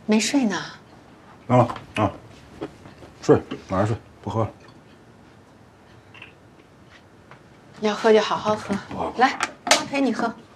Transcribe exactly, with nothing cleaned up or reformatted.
没睡呢。 行了啊，睡，晚上睡，不喝了。 要喝就好好喝，来，妈陪你喝。